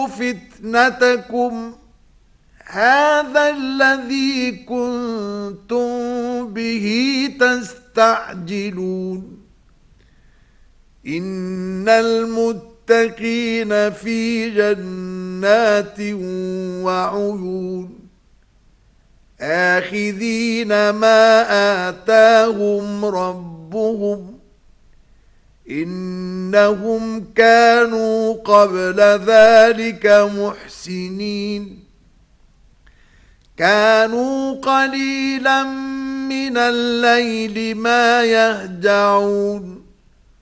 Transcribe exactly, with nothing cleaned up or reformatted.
واتقوا فتنتكم هذا الذي كنتم به تستعجلون إن المتقين في جنات وعيون آخذين ما آتاهم ربهم إنهم كانوا قبل ذلك محسنين كانوا قليلا من الليل ما يهجعون